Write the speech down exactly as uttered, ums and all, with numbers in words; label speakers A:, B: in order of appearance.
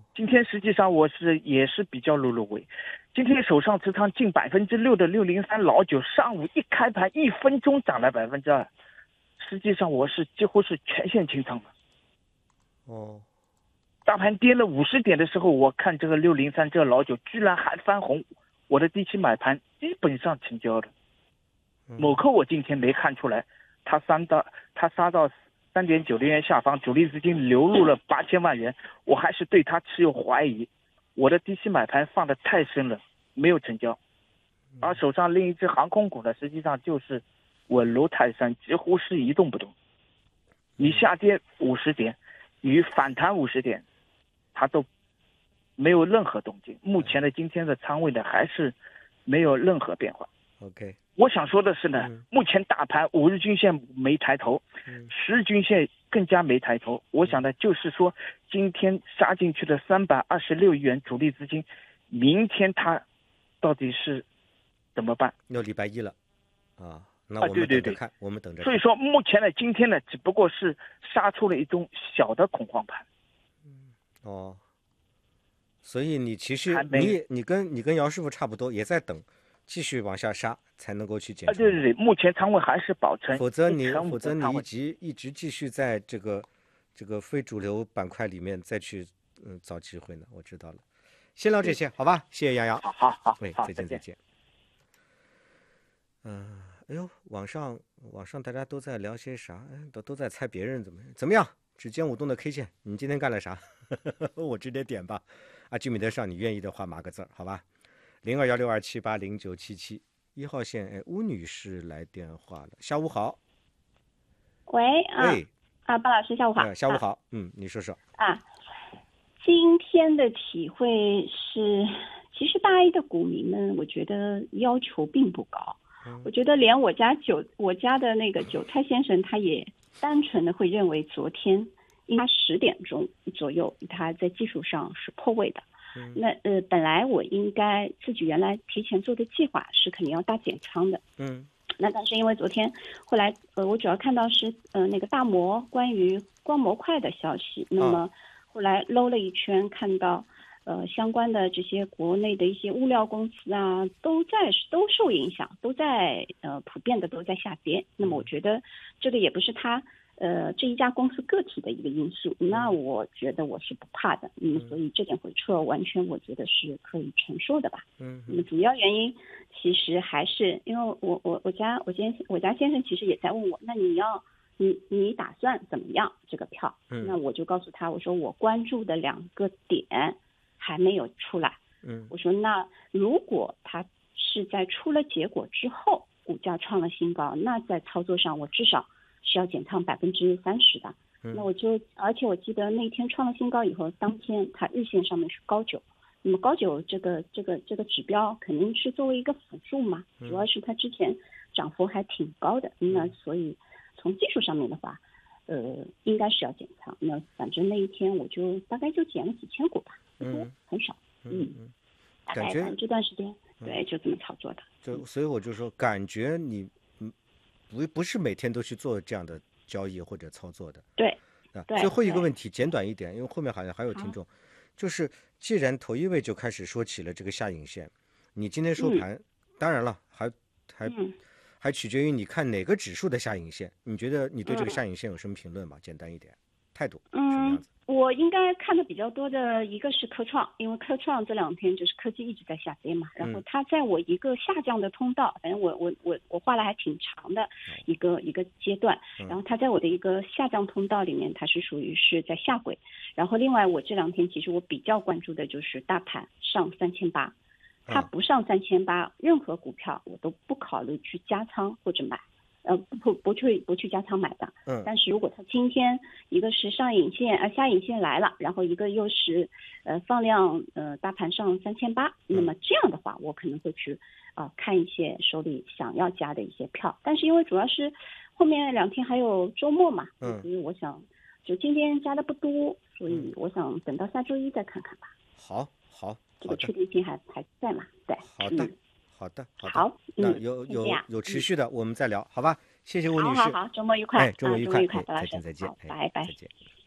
A: 今天实际上我是也是比较入入围，今天手上持仓近百分之六的六零三老九，上午一开盘一分钟涨了百分之二，实际上我是几乎是全线清仓的。
B: 哦，
A: 大盘跌了五十点的时候，我看这个六零三这个老九居然还翻红，我的低期买盘基本上成交了。某科我今天没看出来，它杀到它杀到三点九零元下方，主力资金流入了八千万元，我还是对它持有怀疑。我的低期买盘放得太深了，没有成交。而手上另一只航空股呢，实际上就是稳如泰山，几乎是一动不动。你下跌五十点，与反弹五十点，它都没有任何动静。目前的今天的仓位呢，还是没有任何变化。
B: OK，
A: 我想说的是呢，
B: 嗯、
A: 目前大盘五日均线没抬头，
B: 嗯、
A: 十日均线更加没抬头。我想呢，就是说今天杀进去的三百二十六亿元主力资金，明天它到底是怎么办？
B: 要礼拜一了啊，那
A: 啊，
B: 我
A: 对对对，
B: 们等着看，我们等着看。
A: 所以说目前呢，今天呢，只不过是杀出了一种小的恐慌盘。
B: 嗯，哦，所以你其实
A: 还没
B: 你你跟你跟姚师傅差不多，也在等。继续往下杀才能够去减
A: 啊，
B: 仓，
A: 对对对，目前仓位还是保存，
B: 否则你
A: 一成五
B: 否则你一
A: 的仓位。
B: 直一直继续在这个这个非主流板块里面再去嗯找机会呢。我知道了，先聊这些，好吧？谢谢杨洋，
A: 好好好，
B: 喂，
A: 好，
B: 再见再见。嗯、呃，哎呦，网上网上大家都在聊些啥？哎，都都在猜别人怎么怎么样？指尖舞动的 K 线，你今天干了啥？我直接点吧。啊，居米德上，你愿意的话码个字儿，好吧？零二幺六二七八零九七七一号线，哎，吴女士来电话了。下午好。
C: 喂啊
B: 喂
C: 啊，巴老师下午好。
B: 呃、下午好、啊，嗯，你说说。
C: 啊，今天的体会是，其实大 A 的股民们，我觉得要求并不高。嗯、我觉得连我家韭我家的那个韭菜先生，他也单纯的会认为昨天应该十点钟左右，他在技术上是破位的。嗯、那呃，本来我应该自己原来提前做的计划是肯定要大减仓的。嗯。那但是因为昨天后来呃，我主要看到是呃那个大摩关于光模块的消息，那么后来搂了一圈，看到呃相关的这些国内的一些物料公司啊，都在都受影响，都在呃普遍的都在下跌。那么我觉得这个也不是它呃这一家公司个体的一个因素，那我觉得我是不怕的，嗯，所以这点回撤完全我觉得是可以承受的吧。嗯，那么主要原因其实还是因为我我我家我先我家先生其实也在问我，那你要你你打算怎么样这个票？嗯，那我就告诉他，我说我关注的两个点还没有出来。嗯，我说那如果他是在出了结果之后股价创了新高，那在操作上我至少是要减仓百分之三十的。嗯，那我就而且我记得那天创了新高以后，当天它日线上面是高九。那么高九这个这个这个指标肯定是作为一个辅助嘛，主要是它之前涨幅还挺高的，那所以从技术上面的话，呃，应该是要减仓。那反正那一天我就大概就减了几千股吧，不多，很少，嗯，大概反正这段时间对就这么操作的。
B: 就所以我就说，感觉你嗯不不是每天都去做这样的交易或者操作的。
C: 对，
B: 啊，最后一个问题简短一点，因为后面好像还有听众。就是既然头一位就开始说起了这个下影线，你今天收盘，嗯、当然了，还还、嗯、还取决于你看哪个指数的下影线。你觉得你对这个下影线有什么评论吗？嗯、简单一点，态度什么样子？
C: 我应该看的比较多的一个是科创，因为科创这两天就是科技一直在下跌嘛，然后它在我一个下降的通道，反正我我我我画了还挺长的一个、嗯、一个阶段，然后它在我的一个下降通道里面，它是属于是在下轨。然后另外我这两天其实我比较关注的就是大盘上三千八，它不上三千八，任何股票我都不考虑去加仓或者买。呃不不去不去加仓买的，嗯，但是如果它今天一个是上影线呃下影线来了，然后一个又是呃放量呃大盘上三千八，那么这样的话我可能会去啊、呃、看一些手里想要加的一些票，但是因为主要是后面两天还有周末嘛，嗯，所以我想就今天加的不多，所以我想等到下周一再看看吧。
B: 好，好，
C: 这个确定性还还在嘛？对，
B: 好的。
C: 嗯
B: 好的，好的，
C: 好，
B: 那有有有持续的，我们再聊，好吧？谢谢吴女士，
C: 好好好，周末愉快，
B: 哎，周末愉快，
C: 拜拜，
B: 再见，再见，
C: 拜拜，
B: 再见。